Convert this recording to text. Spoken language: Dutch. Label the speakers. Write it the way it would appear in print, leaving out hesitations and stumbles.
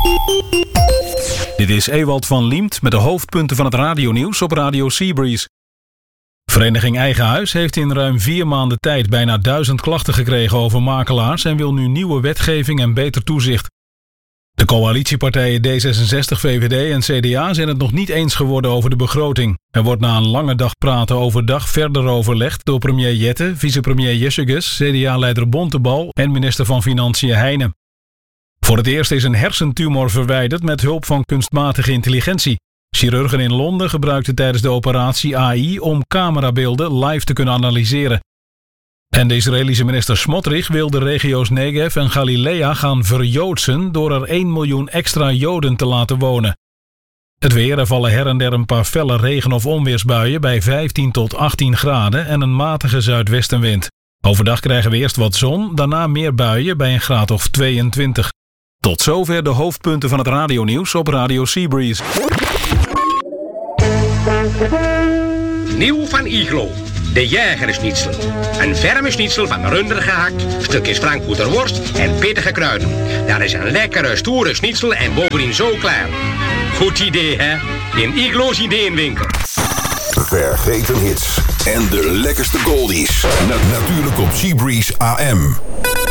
Speaker 1: Dit is Ewald van Liemt met de hoofdpunten van het radionieuws op Radio Seabreeze. Vereniging Eigen Huis heeft in ruim 4 maanden tijd bijna 1000 klachten gekregen over makelaars en wil nu nieuwe wetgeving en beter toezicht. De coalitiepartijen D66, VVD en CDA zijn het nog niet eens geworden over de begroting. Er wordt na een lange dag praten overdag verder overlegd door premier Jette, vicepremier Jessegus, CDA-leider Bontebal en minister van Financiën Heijnen. Voor het eerst is een hersentumor verwijderd met hulp van kunstmatige intelligentie. Chirurgen in Londen gebruikten tijdens de operatie AI om camerabeelden live te kunnen analyseren. En de Israëlische minister Smotrich wil de regio's Negev en Galilea gaan verjoodsen door er 1 miljoen extra Joden te laten wonen. Het weer, er vallen her en der een paar felle regen- of onweersbuien bij 15 tot 18 graden en een matige zuidwestenwind. Overdag krijgen we eerst wat zon, daarna meer buien bij een graad of 22. Tot zover de hoofdpunten van het radionieuws op Radio Seabreeze.
Speaker 2: Nieuw van Iglo. De Jagerschnitzel. Een ferme schnitzel van runder gehakt, stukjes Frankfurter worst en pittige kruiden. Dat is een lekkere, stoere schnitzel en bovendien zo klaar. Goed idee, hè? In Iglo's Ideeënwinkel.
Speaker 3: Vergeten hits en de lekkerste goldies. Natuurlijk op Seabreeze AM.